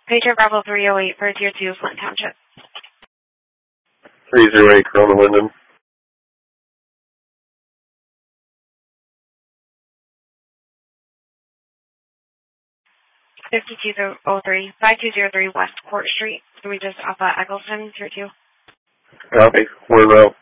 Patriot Bravo 308 for Tier 2, Flint Township. 308, Corona Linden. (5203) 5203 West Court Street, Regis Alpha Eggleston, Tier 2. Copy. We're